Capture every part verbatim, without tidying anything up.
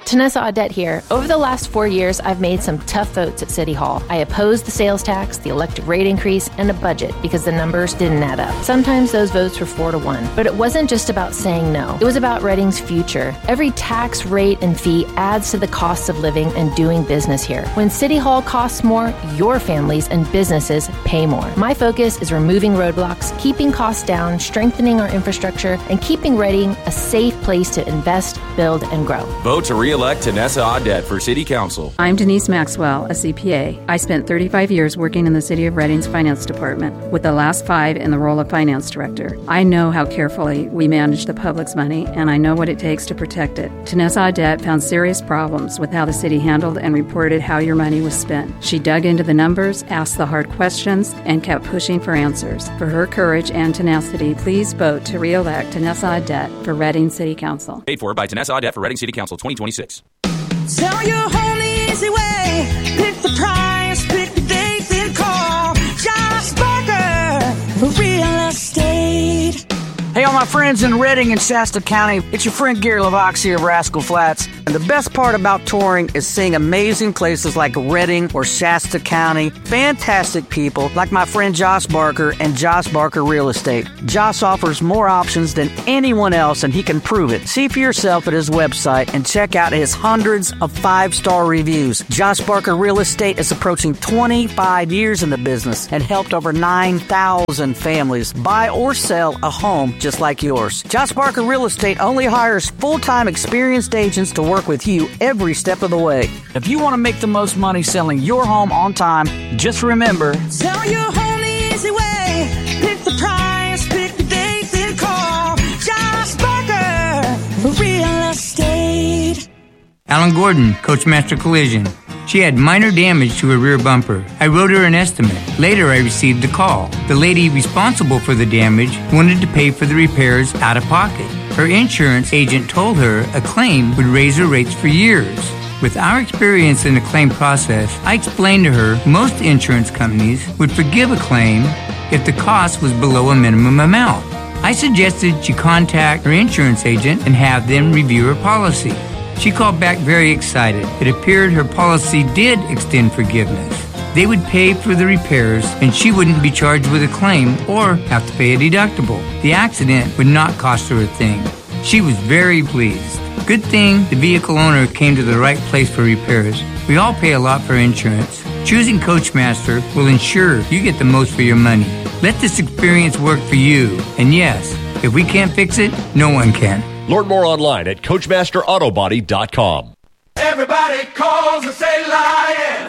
Tanessa Audette here. Over the last four years, I've made some tough votes at City Hall. I opposed the sales tax, the electric rate increase, and a budget because the numbers didn't add up. Sometimes those votes were four to one. But it wasn't just about saying no. It was about Reading's future. Every tax, rate, and fee adds to the costs of living and doing business here. When City Hall costs more, your families and businesses pay more. My focus is removing roadblocks, keeping costs down, strengthening our infrastructure, and keeping Reading a safe place to invest, build, and grow. Vote to re-elect Tanessa Audette for City Council. I'm Denise Maxwell, a C P A. I spent thirty-five years working in the City of Reading's Finance Department, with the last five in the role of Finance Director. I know how carefully we manage the public's money, and I know what it takes to protect it. Tanessa Audette found serious problems with how the city handled and reported how your money was spent. She dug into the numbers, asked the hard questions, and kept pushing for answers. For her courage and tenacity, please vote to re-elect Tanessa Audette for Reading City Council. Paid for by Tanessa Audette for Reading City Council twenty twenty-six. Tell your home the easy way. Pick the price, pick the date, then call Josh Barker for real estate. Hey, all my friends in Reading and Shasta County, it's your friend Gary LaVox here of Rascal Flats. And the best part about touring is seeing amazing places like Reading or Shasta County. Fantastic people like my friend Josh Barker and Josh Barker Real Estate. Josh offers more options than anyone else, and he can prove it. See for yourself at his website and check out his hundreds of five-star reviews. Josh Barker Real Estate is approaching twenty-five years in the business and helped over nine thousand families buy or sell a home just like yours. Josh Barker Real Estate only hires full-time experienced agents to work with you every step of the way. If you want to make the most money selling your home on time, just remember, Sell your home the easy way. Pick the price, pick the date, then call Josh Barker for real estate. Alan Gordon, Coachmaster Collision. She had minor damage to her rear bumper. I wrote her an estimate. Later, I received a call. The lady responsible for the damage wanted to pay for the repairs out of pocket. Her insurance agent told her a claim would raise her rates for years. With our experience in the claim process, I explained to her most insurance companies would forgive a claim if the cost was below a minimum amount. I suggested she contact her insurance agent and have them review her policy. She called back very excited. It appeared her policy did extend forgiveness. They would pay for the repairs, and she wouldn't be charged with a claim or have to pay a deductible. The accident would not cost her a thing. She was very pleased. Good thing the vehicle owner came to the right place for repairs. We all pay a lot for insurance. Choosing Coachmaster will ensure you get the most for your money. Let this experience work for you. And yes, if we can't fix it, no one can. Learn more online at coachmaster auto body dot com. Everybody calls and say Lions.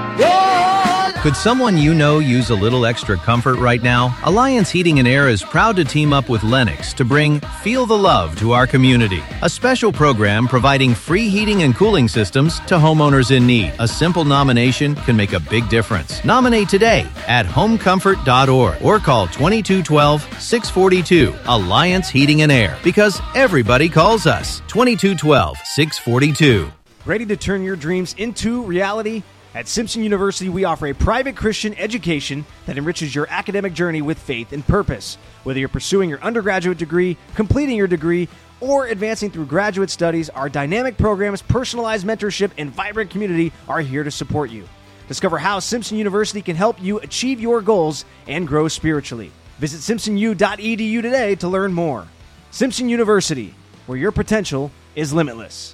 Could someone you know use a little extra comfort right now? Alliance Heating and Air is proud to team up with Lennox to bring Feel the Love to our community. A special program providing free heating and cooling systems to homeowners in need. A simple nomination can make a big difference. Nominate today at home comfort dot org or call twenty-two twelve, six forty-two. Alliance Heating and Air, because everybody calls us. twenty-two twelve, six forty-two. Ready to turn your dreams into reality? At Simpson University, we offer a private Christian education that enriches your academic journey with faith and purpose. Whether you're pursuing your undergraduate degree, completing your degree, or advancing through graduate studies, our dynamic programs, personalized mentorship, and vibrant community are here to support you. Discover how Simpson University can help you achieve your goals and grow spiritually. Visit simpson u dot e d u today to learn more. Simpson University, where your potential is limitless.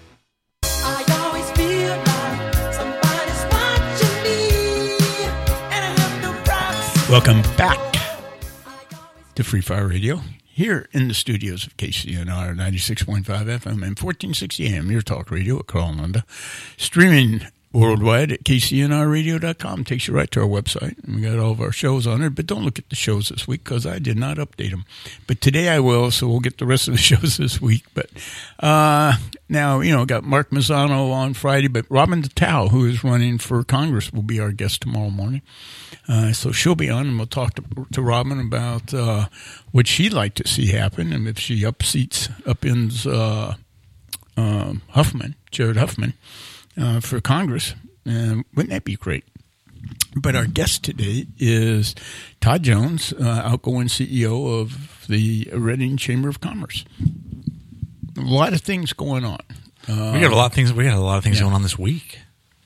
Welcome back to Free Fire Radio here in the studios of K C N R ninety-six point five F M and fourteen sixty A M, your talk radio at Carlanda. Streaming worldwide at k c n r radio dot com. Takes you right to our website. And we got all of our shows on it, but don't look at the shows this week because I did not update them. But today I will, so we'll get the rest of the shows this week. But uh, now, you know, got Mark Mazzano on Friday, but Robin Tao, who is running for Congress, will be our guest tomorrow morning. Uh, so she'll be on, and we'll talk to, to Robin about uh, what she'd like to see happen, and if she upseats upends uh, uh, Huffman, Jared Huffman, uh, for Congress. Uh, wouldn't that be great? But our guest today is Todd Jones, uh, outgoing C E O of the Reading Chamber of Commerce. A lot of things going on. Uh, we got a lot of things. We got a lot of things yeah. going on this week.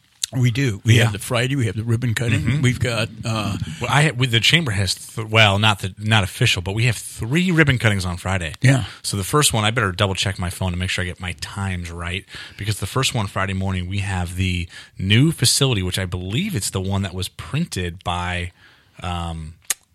We do. We Yeah. have the Friday. We have the ribbon cutting. Mhm. We've got. Uh, Well, I with the chamber has th- well, not the not official, but we have three ribbon cuttings on Friday. Yeah. So the first one, I better double check my phone to make sure I get my times right, because the first one Friday morning we have the new facility, which I believe it's the one that was printed by. Um,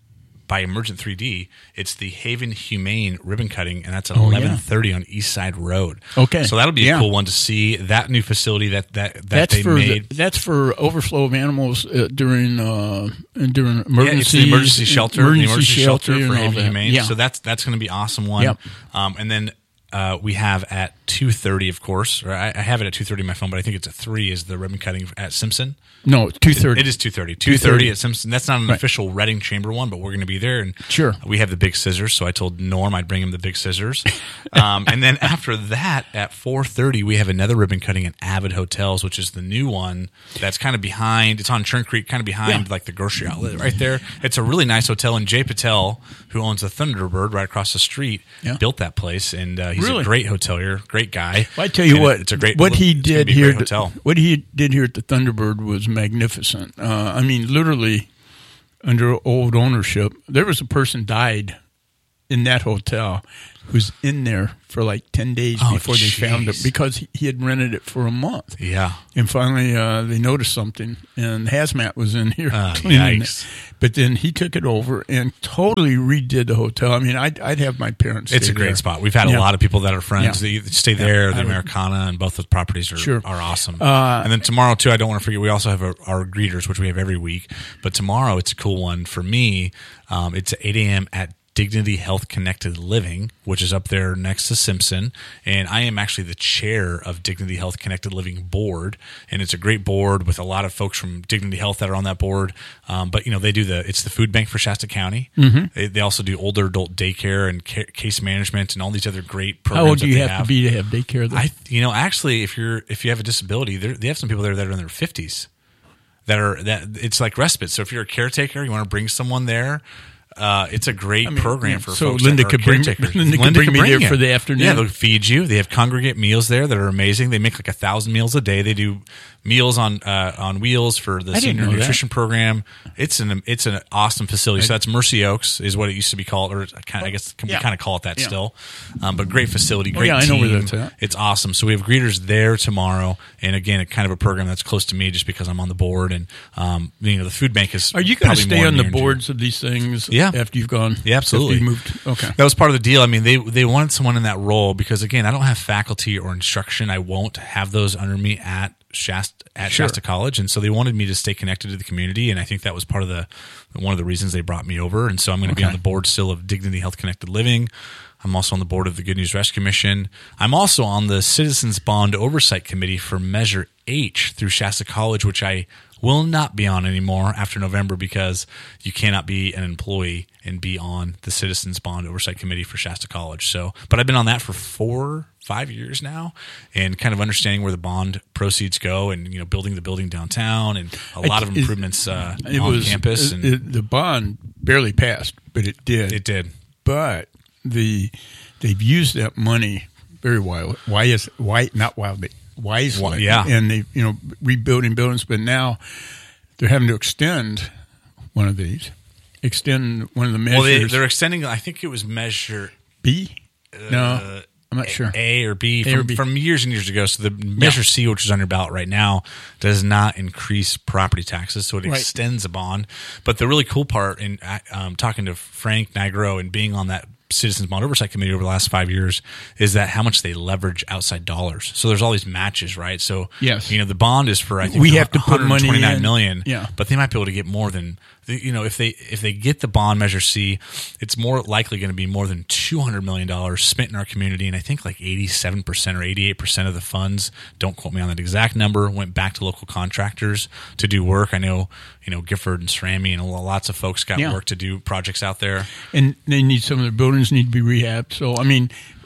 by Emergent three D, it's the Haven Humane ribbon cutting, and that's at Oh, yeah. eleven thirty on East Side Road. Okay. So that'll be Yeah. a cool one to see, that new facility that, that, that that's they for made. the, that's for overflow of animals uh, during uh, during emergency Yeah, it's the emergency shelter, emergency the emergency shelter, shelter and for all Haven that. Humane. Yeah. So that's that's going to be an awesome one. Yep. Um, and then uh, we have at two thirty, of course. Or I, I have it at two thirty on my phone, but I think it's at three. Is the ribbon cutting at Simpson? No, two thirty. It, it is two thirty. Two thirty at Simpson. That's not an right. official Reading Chamber one, but we're going to be there. And sure, we have the big scissors. So I told Norm I'd bring him the big scissors. um, and then after that, at four thirty, we have another ribbon cutting at Avid Hotels, which is the new one that's kind of behind. It's on Churn Creek, kind of behind yeah. like the grocery outlet right there. It's a really nice hotel, and Jay Patel, who owns the Thunderbird right across the street, yeah. built that place, and uh, he's really? a great hotelier, great guy. Well, I tell you and what, it's a great. What he did here, hotel. what he did here at the Thunderbird was magnificent. Uh, I mean, literally, under old ownership, there was a person died in that hotel who's in there for like ten days oh, before geez. they found it because he, he had rented it for a month. Yeah. And finally uh, they noticed something, and Hazmat was in here uh, cleaning yikes. it. But then he took it over and totally redid the hotel. I mean, I'd, I'd have my parents It's stay a great there. spot. We've had yeah. a lot of people that are friends. Yeah. They stay there. Yeah. The Americana and both those properties are, sure. are awesome. Uh, and then tomorrow, too, I don't want to forget, we also have our, our greeters, which we have every week. But tomorrow, it's a cool one for me. Um, it's at eight a.m. at Dignity Health Connected Living, which is up there next to Simpson. And I am actually the chair of Dignity Health Connected Living board. And it's a great board with a lot of folks from Dignity Health that are on that board. Um, but, you know, they do the, it's the food bank for Shasta County. Mm-hmm. They, they also do older adult daycare and ca- case management and all these other great programs. How old do you have, have to be to have daycare there? I, you know, actually, if you're, if you have a disability, they have some people there that are in their fifties that are, that it's like respite. So if you're a caretaker, you want to bring someone there. Uh, it's a great I mean, program yeah, for so folks. Linda that could are bring caretakers. Linda, Linda could bring me there you. for the afternoon. Yeah, they'll feed you. They have congregate meals there that are amazing. They make like a thousand meals a day. They do meals on uh, on wheels for the I senior nutrition that. program. It's an it's an awesome facility. I, so that's Mercy Oaks is what it used to be called, or kind of, I guess yeah. we kind of call it that yeah. still. Um, but great facility, great oh, yeah, team. I know where that's at. It's awesome. So we have greeters there tomorrow, and again, a kind of a program that's close to me just because I'm on the board, and um, you know the food bank is. Are you going to stay on the boards of these things? Yeah. After you've gone. Yeah, absolutely. Moved. Okay. That was part of the deal. I mean, they they wanted someone in that role because, again, I don't have faculty or instruction. I won't have those under me at Shasta, at sure. Shasta College, and so they wanted me to stay connected to the community, and I think that was part of the one of the reasons they brought me over. And so I'm going to okay. be on the board still of Dignity Health Connected Living. I'm also on the board of the Good News Rescue Mission. I'm also on the Citizens Bond Oversight Committee for Measure H through Shasta College, which I will not be on anymore after November because you cannot be an employee and be on the Citizens Bond Oversight Committee for Shasta College. So, but I've been on that for four, five years now, and kind of understanding where the bond proceeds go, and you know, building the building downtown, and a lot of improvements uh, it on was, campus. It, and it, the bond barely passed, but it did. It did. But the they've used that money very wild. Why is why not wildly? Wisely, well, yeah, and they, you know, rebuilding buildings, but now they're having to extend one of these, extend one of the measures. Well, they, they're extending. I think it was Measure B. Uh, no, I'm not sure. A or B, A from, or B from years and years ago. So the Measure yeah. C, which is on your ballot right now, does not increase property taxes, so it right. extends a bond. But the really cool part in um, talking to Frank Nigro and being on that Citizens Bond Oversight Committee over the last five years is that how much they leverage outside dollars. So there's all these matches, right? So yes. you know, the bond is for I think we have to put money twenty-nine in. million, yeah. but they might be able to get more than you know if they if they get the bond Measure C, it's more likely going to be more than two hundred million dollars spent in our community, and I think like eighty-seven percent or eighty-eight percent of the funds, don't quote me on that exact number, went back to local contractors to do work. I know you know Gifford and Cerami and lots of folks got yeah. work to do projects out there, and they need some of their buildings need to be rehabbed. So I mean,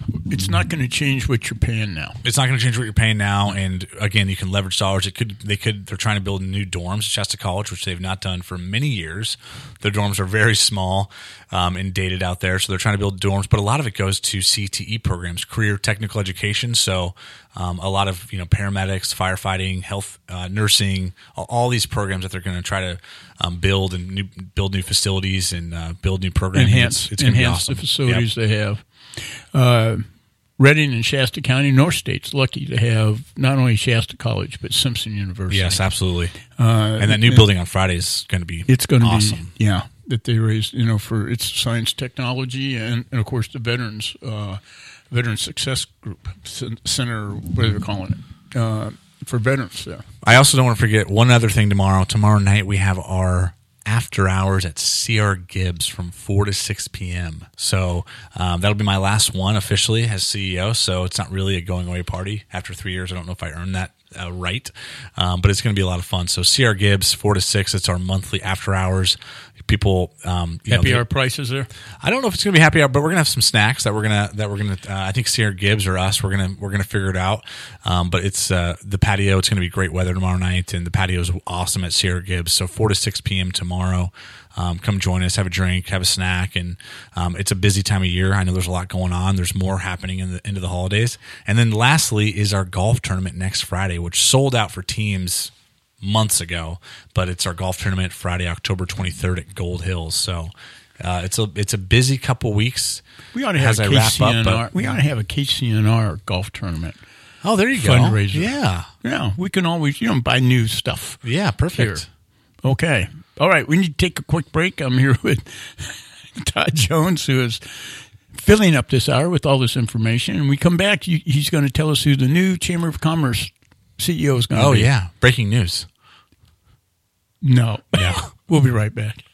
it's not going to change what you're paying now. It's not going to change what you're paying now, and again, you can leverage dollars. It could, they could, they're trying to build new dorms at Shasta College, which they've not done for many years. Their dorms are very small um, and dated out there, so they're trying to build dorms. But a lot of it goes to C T E programs, career technical education. So um, a lot of you know paramedics, firefighting, health, uh, nursing, all, all these programs that they're going to try to um, build and new, build new facilities and uh, build new programs. Enhance, it's, it's going to be awesome. the facilities Yep. they have. Uh, Reading and Shasta County, North State's lucky to have not only Shasta College but Simpson University. Yes, absolutely. Uh, and that new and building on Friday is going to be it's going to awesome. be yeah that they raised you know for its science, technology, and, and of course the veterans uh, Veteran Success Group Center, whatever they're calling it, uh, for veterans. Yeah. I also don't want to forget one other thing tomorrow. Tomorrow night we have our after hours at C R Gibbs from four to six p.m. So um, that'll be my last one officially as C E O. So it's not really a going away party after three years. I don't know if I earned that uh, right, um, but it's going to be a lot of fun. So C R Gibbs, four to six. It's our monthly after hours. People, um, you happy know, hour prices there. I don't know if it's going to be happy hour, but we're going to have some snacks that we're gonna that we're gonna. Uh, I think C R Gibbs or us, we're gonna we're gonna figure it out. Um, but it's uh, the patio. It's going to be great weather tomorrow night, and the patio is awesome at C R Gibbs. So four to six p.m. tomorrow. Um, come join us, have a drink, have a snack, and um, it's a busy time of year. I know there's a lot going on. There's more happening in the into the holidays, and then lastly is our golf tournament next Friday, which sold out for teams months ago, but it's our golf tournament Friday, October twenty-third at Gold Hills. So uh, it's a it's a busy couple weeks. We ought to have as a I K wrap C N R. up. But, we ought to have a K C N R golf tournament. Oh, there you go. Fundraiser. Yeah, yeah. We can always you know buy new stuff. Yeah, perfect. Here. Okay, all right. We need to take a quick break. I'm here with Todd Jones, who is filling up this hour with all this information. And we come back, he's going to tell us who the new Chamber of Commerce C E O is going to oh, be. Oh, yeah. Breaking news. No. Yeah. We'll be right back.